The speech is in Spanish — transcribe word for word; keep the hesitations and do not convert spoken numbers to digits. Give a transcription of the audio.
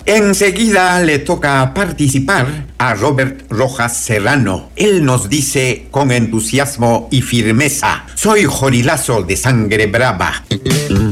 Enseguida le toca participar a Robert Rojas Serrano. Él nos dice con entusiasmo y firmeza: soy jorilazo de sangre brava.